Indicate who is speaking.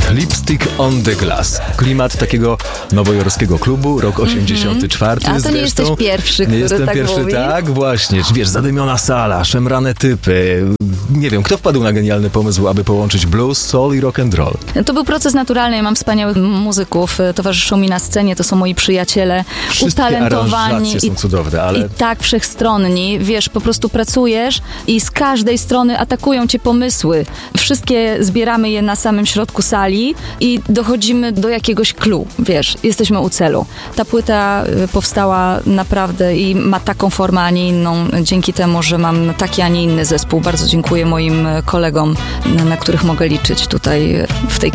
Speaker 1: Lipstick on the Glass. Klimat takiego nowojorskiego klubu, rok 84.
Speaker 2: A to nie jesteś pierwszy, który
Speaker 1: nie jestem
Speaker 2: tak
Speaker 1: pierwszy,
Speaker 2: mówi.
Speaker 1: tak, właśnie. Wiesz, zadymiona sala, szemrane typy. Nie wiem, kto wpadł na genialny pomysł, aby połączyć blues, soul i rock and roll.
Speaker 2: To był proces naturalny. Ja mam wspaniałych muzyków, towarzyszą mi na scenie, to są moi przyjaciele,
Speaker 1: Wszystkie
Speaker 2: utalentowani
Speaker 1: aranżacje są cudowne, ale...
Speaker 2: i tak wszechstronni. Wiesz, po prostu pracujesz i z każdej strony atakują cię pomysły. Wszystkie zbieramy je na samym środku sali i dochodzimy do jakiegoś clue. Wiesz, jesteśmy u celu. Ta płyta powstała naprawdę i ma taką formę, a nie inną, dzięki temu, że mam taki, a nie inny zespół. Bardzo dziękuję moim kolegom, na których mogę liczyć tutaj w tej